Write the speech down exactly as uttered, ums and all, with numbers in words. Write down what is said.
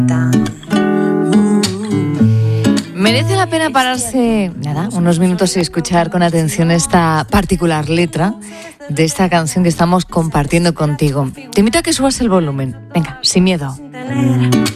Merece la pena pararse, nada, unos minutos y escuchar con atención esta particular letra de esta canción que estamos compartiendo contigo. Te invito a que subas el volumen. Venga, sin miedo.